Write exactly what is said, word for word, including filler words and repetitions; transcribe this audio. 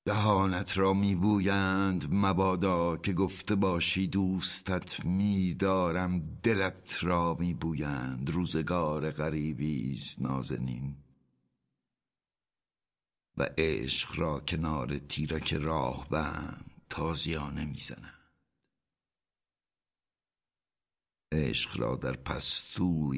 دهانت را میبویند مبادا، که گفته باشی دوستت میدارم. دلت را میبویند روزگار غریبیست نازنین، و عشق را کنار تیرک راه بند تازیانه میزنند. عشق را در پستوی